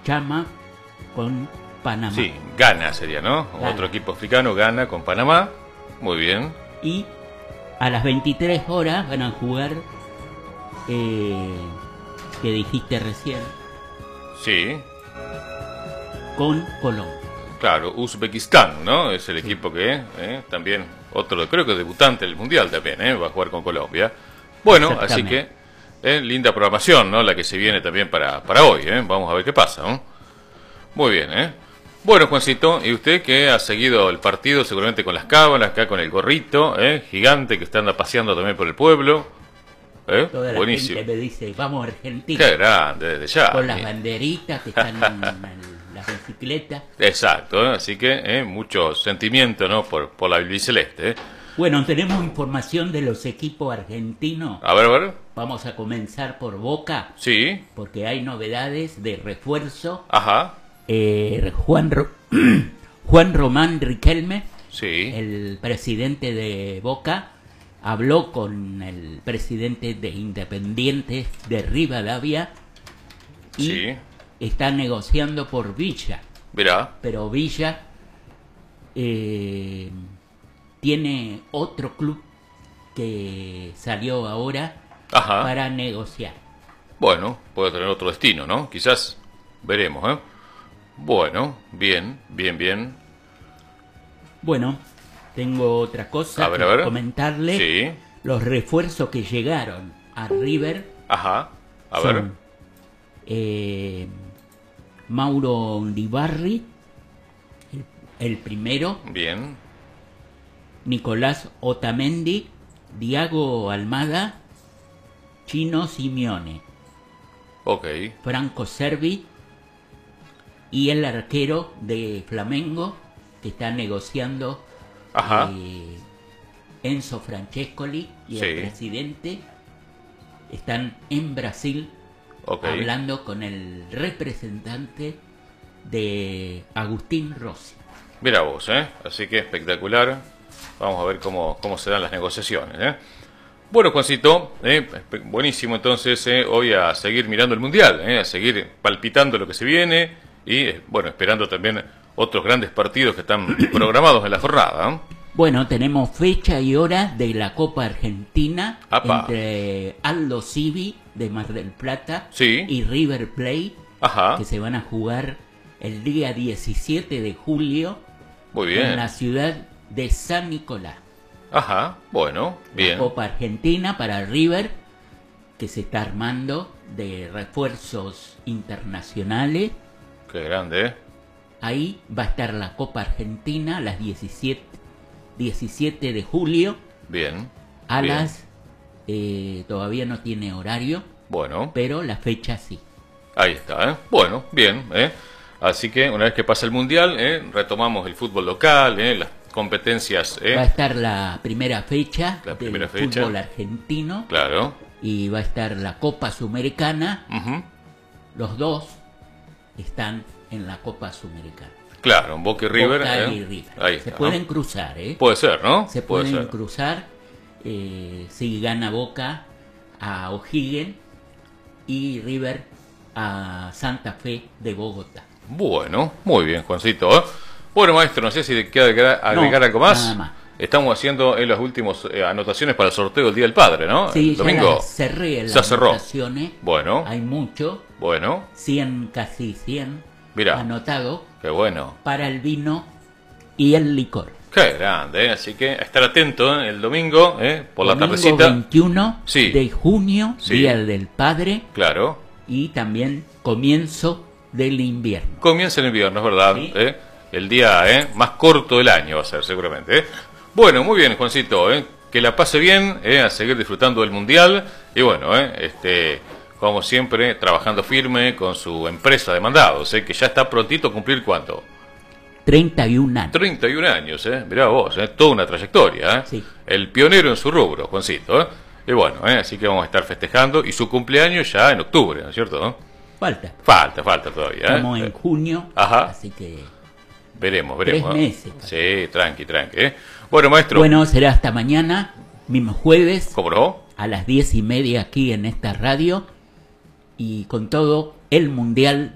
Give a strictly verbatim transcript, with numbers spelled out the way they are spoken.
Chama con Panamá. Sí, Ghana sería, ¿no? Ghana. Otro equipo africano, Ghana con Panamá. Muy bien. Y a las veintitrés horas van a jugar, eh, que dijiste recién, Sí, con Colombia. claro, Uzbekistán, ¿no? Es el equipo que eh, también, otro, creo que debutante del Mundial también, ¿eh? Va a jugar con Colombia. Bueno, así que, eh, linda programación, ¿no? La que se viene también para, para hoy, ¿eh? Vamos a ver qué pasa, ¿no? Muy bien, ¿eh? Bueno, Juancito, y usted que ha seguido el partido seguramente con las cábalas, acá con el gorrito, ¿eh? Gigante que está anda paseando también por el pueblo. ¿Eh? Toda la Buenísimo. gente me dice, vamos a Argentina. Qué grande, desde ya. Con las banderitas que están en, en las bicicletas. Exacto, ¿eh? Así que eh, mucho sentimiento, ¿no? Por, por la albiceleste, ¿eh? Bueno, tenemos información de los equipos argentinos. A ver, a ver. Vamos a comenzar por Boca, Sí. porque hay novedades de refuerzo. Ajá. Eh, Juan, Ro- Juan Román Riquelme, Sí. el presidente de Boca, habló con el presidente de Independiente de Rivadavia y Sí. está negociando por Villa. Mirá. Pero Villa eh, tiene otro club que salió ahora Ajá. para negociar. Bueno, puede tener otro destino, ¿no? Quizás. Veremos, ¿eh? Bueno, bien, bien, bien. Bueno, tengo otra cosa A ver, que a ver. comentarle. Sí. Los refuerzos que llegaron a River Ajá. A son ver. eh, Mauro Ondibarri, el, el primero, Bien. Nicolás Otamendi, Diago Almada, Chino Simeone, Ok. Franco Cervi y el arquero de Flamengo que está negociando, Ajá. eh, Enzo Francescoli y Sí. el presidente están en Brasil Ok. hablando con el representante de Agustín Rossi. Mira vos, ¿eh? Así que espectacular. Vamos a ver cómo, cómo se dan las negociaciones, ¿eh? Bueno, Juancito, ¿eh? Buenísimo entonces, ¿eh? Hoy a seguir mirando el Mundial, ¿eh? A seguir palpitando lo que se viene y, eh, bueno, esperando también otros grandes partidos que están programados en la jornada, ¿eh? Bueno, tenemos fecha y hora de la Copa Argentina Apa. entre Aldo Civi de Mar del Plata Sí. y River Plate, Ajá. que se van a jugar el día diecisiete de julio Muy bien. en la ciudad de San Nicolás. Ajá. Bueno, bien. La Copa Argentina para River, que se está armando de refuerzos internacionales. Qué grande, ¿eh? Ahí va a estar la Copa Argentina a las diecisiete, diecisiete de julio Bien. a Bien. las... eh, todavía no tiene horario, Bueno, pero la fecha sí. ahí está, ¿eh? Bueno, bien, ¿eh? Así que una vez que pasa el Mundial, ¿eh? Retomamos el fútbol local, ¿eh? Las competencias, ¿eh? Va a estar la primera fecha La del primera fecha. fútbol argentino Claro. y va a estar la Copa Sudamericana. Ujú. Los dos están en la Copa Sudamericana. Claro, Boca y River. Boca ¿eh? y River. Ahí Se está, pueden ¿no? cruzar, ¿eh? Puede ser, ¿no? Se Puede pueden ser. cruzar eh, si gana Boca a O'Higgins y River a Santa Fe de Bogotá. Bueno, muy bien, Juancito, ¿eh? Bueno, maestro, no sé si le queda agregar, agregar No, algo más. nada más. Estamos haciendo en las últimas eh, anotaciones para el sorteo del Día del Padre, ¿no? Sí, el ya domingo. las cerré las Ya cerró. anotaciones. Bueno, Hay mucho, bueno, cien, casi cien Mirá. anotado qué bueno. para el vino y el licor. Qué grande, ¿eh? Así que a estar atento, ¿eh? El domingo, ¿eh? Por la Domingo tardecita. veintiuno Sí. de junio, Sí. Día del Padre, Claro. y también comienzo del invierno. Comienza el invierno, es verdad. Sí. ¿eh? El día ¿eh? más corto del año va a ser, seguramente. ¿eh? Bueno, muy bien, Juancito. ¿eh? Que la pase bien, ¿eh? A seguir disfrutando del Mundial. Y bueno, ¿eh? este, como siempre, trabajando firme con su empresa de mandados, ¿eh? Que ya está prontito a cumplir, ¿cuánto? treinta y un años. treinta y un años, ¿eh? Mirá vos, ¿eh? Toda una trayectoria, ¿eh? Sí. El pionero en su rubro, Juancito, ¿eh? Y bueno, ¿eh? Así que vamos a estar festejando. Y su cumpleaños ya en octubre, ¿no es cierto? ¿no? Falta. Falta, falta todavía, ¿eh? Estamos Eh, en junio, Ajá. así que... Veremos, veremos. Tres ¿eh? meses. Sí, tranqui, tranqui. ¿eh? Bueno, maestro. Bueno, será hasta mañana, mismo jueves, ¿Cómo no? a las diez y media aquí en esta radio, y con todo el Mundial